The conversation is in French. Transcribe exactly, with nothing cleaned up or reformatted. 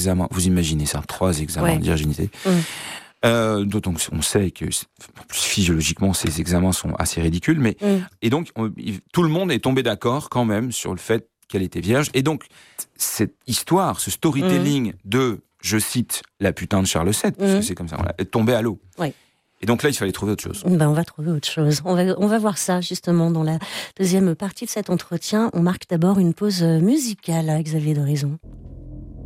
examens. Vous imaginez ça, trois examens Ouais. de virginité. Mmh. Euh, d'autant qu'on sait que en plus, physiologiquement ces examens sont assez ridicules, mais Mmh. et donc on, il, tout le monde est tombé d'accord quand même sur le fait qu'elle était vierge. Et donc cette histoire, ce storytelling mmh. de, je cite, la putain de Charles sept, mmh. parce que c'est comme ça, voilà, est tombé à l'eau. Ouais. Et donc là, il fallait trouver autre chose. Ben, on va trouver autre chose. On va, on va voir ça justement dans la deuxième partie de cet entretien. On marque d'abord une pause musicale à Xavier d'Horizon.